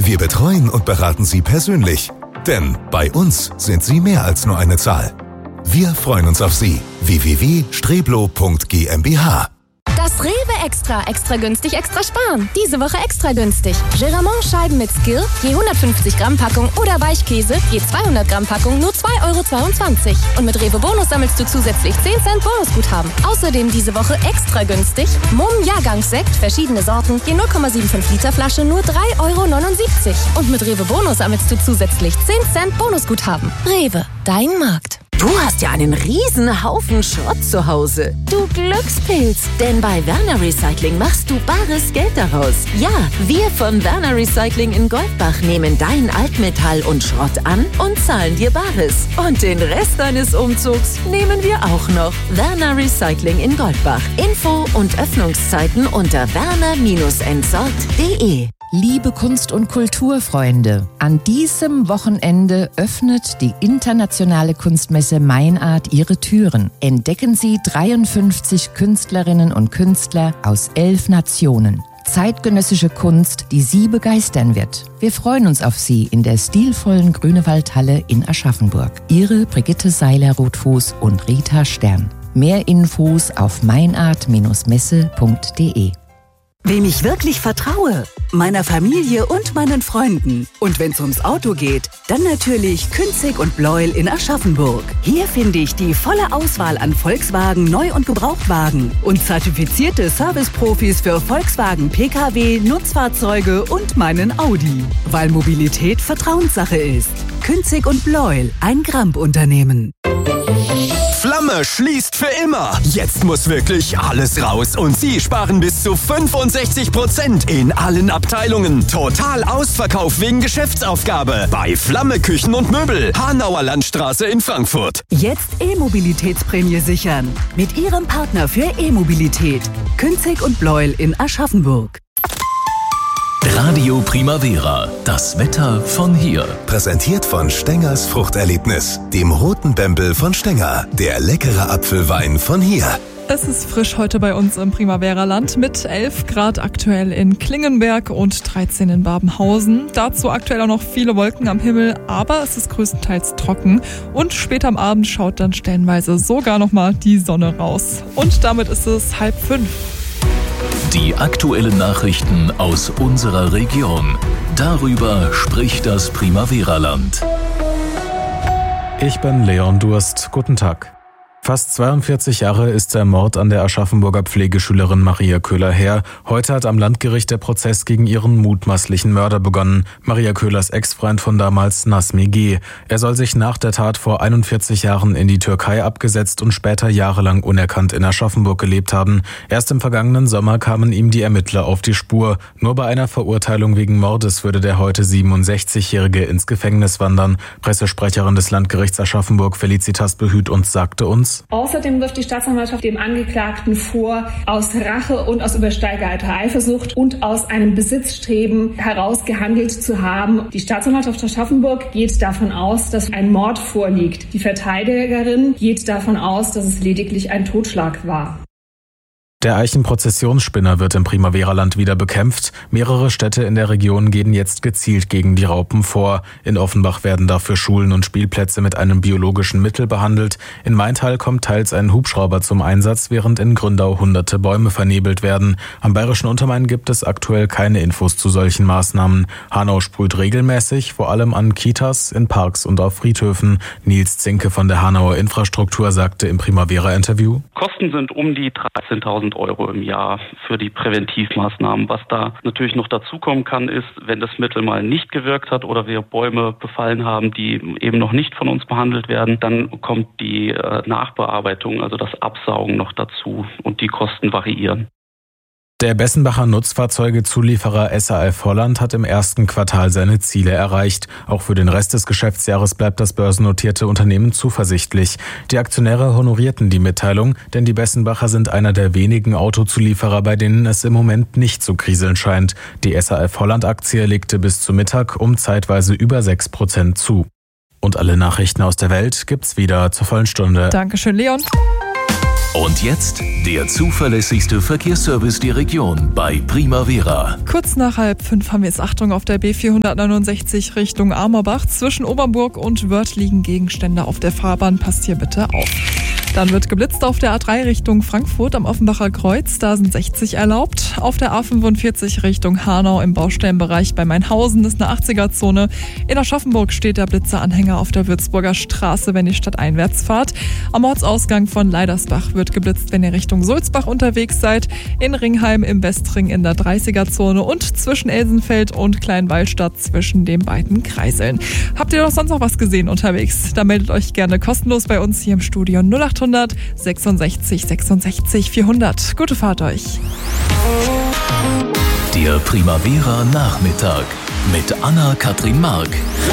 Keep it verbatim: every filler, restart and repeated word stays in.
Wir betreuen und beraten Sie persönlich. Denn bei uns sind Sie mehr als nur eine Zahl. Wir freuen uns auf Sie. w w w punkt streblo punkt g m b h. Das Rewe Extra, extra günstig, extra sparen. Diese Woche extra günstig. Geramont-Scheiben mit Skill, je hundertfünfzig Gramm Packung oder Weichkäse, je zweihundert Gramm Packung, nur zwei Euro zweiundzwanzig. Und mit Rewe Bonus sammelst du zusätzlich zehn Cent Bonusguthaben. Außerdem diese Woche extra günstig. Mumm Jahrgangssekt, verschiedene Sorten, je null Komma fünfundsiebzig Liter Flasche, nur drei Euro neunundsiebzig. Und mit Rewe Bonus sammelst du zusätzlich zehn Cent Bonusguthaben. Rewe, dein Markt. Du hast ja einen riesen Haufen Schrott zu Hause. Du Glückspilz. Denn bei Werner Recycling machst du bares Geld daraus. Ja, wir von Werner Recycling in Goldbach nehmen dein Altmetall und Schrott an und zahlen dir Bares. Und den Rest deines Umzugs nehmen wir auch noch. Werner Recycling in Goldbach. Info und Öffnungszeiten unter werner Bindestrich entsorgt punkt de. Liebe Kunst- und Kulturfreunde, an diesem Wochenende öffnet die internationale Kunstmesse Meinart ihre Türen. Entdecken Sie dreiundfünfzig Künstlerinnen und Künstler aus elf Nationen. Zeitgenössische Kunst, die Sie begeistern wird. Wir freuen uns auf Sie in der stilvollen Grünewaldhalle in Aschaffenburg. Ihre Brigitte Seiler-Rothfuß und Rita Stern. Mehr Infos auf meinart Bindestrich messe punkt de. Wem ich wirklich vertraue? Meiner Familie und meinen Freunden. Und wenn es ums Auto geht, dann natürlich Künzig und Bleuel in Aschaffenburg. Hier finde ich die volle Auswahl an Volkswagen Neu- und Gebrauchtwagen und zertifizierte Serviceprofis für Volkswagen P K W, Nutzfahrzeuge und meinen Audi. Weil Mobilität Vertrauenssache ist. Künzig und Bleuel, ein Gramp-Unternehmen. Flamme schließt für immer. Jetzt muss wirklich alles raus und Sie sparen bis zu fünfundsechzig Prozent in allen Abteilungen. Total Ausverkauf wegen Geschäftsaufgabe bei Flamme Küchen und Möbel, Hanauer Landstraße in Frankfurt. Jetzt E-Mobilitätsprämie sichern. Mit Ihrem Partner für E-Mobilität. Künzig und Bleuel in Aschaffenburg. Radio Primavera, das Wetter von hier. Präsentiert von Stengers Fruchterlebnis, dem roten Bembel von Stenger, der leckere Apfelwein von hier. Es ist frisch heute bei uns im Primavera-Land mit elf Grad aktuell in Klingenberg und dreizehn in Babenhausen. Dazu aktuell auch noch viele Wolken am Himmel, aber es ist größtenteils trocken. Und später am Abend schaut dann stellenweise sogar nochmal die Sonne raus. Und damit ist es halb fünf. Die aktuellen Nachrichten aus unserer Region. Darüber spricht das Primavera-Land. Ich bin Leon Durst. Guten Tag. Fast zweiundvierzig Jahre ist der Mord an der Aschaffenburger Pflegeschülerin Maria Köhler her. Heute hat am Landgericht der Prozess gegen ihren mutmaßlichen Mörder begonnen. Maria Köhlers Ex-Freund von damals, Nazmi G. Er soll sich nach der Tat vor einundvierzig Jahren in die Türkei abgesetzt und später jahrelang unerkannt in Aschaffenburg gelebt haben. Erst im vergangenen Sommer kamen ihm die Ermittler auf die Spur. Nur bei einer Verurteilung wegen Mordes würde der heute siebenundsechzigjährige ins Gefängnis wandern. Pressesprecherin des Landgerichts Aschaffenburg, Felicitas Behüt, uns sagte uns: Außerdem wirft die Staatsanwaltschaft dem Angeklagten vor, aus Rache und aus übersteigerter Eifersucht und aus einem Besitzstreben heraus gehandelt zu haben. Die Staatsanwaltschaft Aschaffenburg geht davon aus, dass ein Mord vorliegt. Die Verteidigerin geht davon aus, dass es lediglich ein Totschlag war. Der Eichenprozessionsspinner wird im Primavera-Land wieder bekämpft. Mehrere Städte in der Region gehen jetzt gezielt gegen die Raupen vor. In Offenbach werden dafür Schulen und Spielplätze mit einem biologischen Mittel behandelt. In Maintal kommt teils ein Hubschrauber zum Einsatz, während in Gründau hunderte Bäume vernebelt werden. Am Bayerischen Untermain gibt es aktuell keine Infos zu solchen Maßnahmen. Hanau sprüht regelmäßig, vor allem an Kitas, in Parks und auf Friedhöfen. Nils Zinke von der Hanauer Infrastruktur sagte im Primavera-Interview: Kosten sind um die dreizehntausend Euro im Jahr für die Präventivmaßnahmen. Was da natürlich noch dazukommen kann, ist, wenn das Mittel mal nicht gewirkt hat oder wir Bäume befallen haben, die eben noch nicht von uns behandelt werden, dann kommt die Nachbearbeitung, also das Absaugen noch dazu und die Kosten variieren. Der Bessenbacher Nutzfahrzeugezulieferer S A F Holland hat im ersten Quartal seine Ziele erreicht. Auch für den Rest des Geschäftsjahres bleibt das börsennotierte Unternehmen zuversichtlich. Die Aktionäre honorierten die Mitteilung, denn die Bessenbacher sind einer der wenigen Autozulieferer, bei denen es im Moment nicht zu kriseln scheint. Die S A F Holland Aktie legte bis zum Mittag um zeitweise über sechs Prozent zu. Und alle Nachrichten aus der Welt gibt's wieder zur vollen Stunde. Dankeschön, Leon. Und jetzt der zuverlässigste Verkehrsservice der Region bei Primavera. Kurz nach halb fünf haben wir jetzt Achtung auf der B vierhundertneunundsechzig Richtung Amerbach. Zwischen Obernburg und Wörth liegen Gegenstände auf der Fahrbahn. Passt hier bitte auf. Dann wird geblitzt auf der A drei Richtung Frankfurt am Offenbacher Kreuz. Da sind sechzig erlaubt. Auf der A fünfundvierzig Richtung Hanau im Baustellenbereich bei Mainhausen ist eine achtziger-Zone. In Aschaffenburg steht der Blitzeranhänger auf der Würzburger Straße, wenn ihr stadteinwärts fahrt. Am Ortsausgang von Leidersbach wird geblitzt, wenn ihr Richtung Sulzbach unterwegs seid. In Ringheim im Westring in der dreißiger-Zone und zwischen Elsenfeld und Kleinwallstadt zwischen den beiden Kreiseln. Habt ihr doch sonst noch was gesehen unterwegs? Dann meldet euch gerne kostenlos bei uns hier im Studio null acht hundert sechsundsechzig sechsundsechzig vierhundert. Gute Fahrt euch. Der Primavera Nachmittag mit Anna-Kathrin Mark.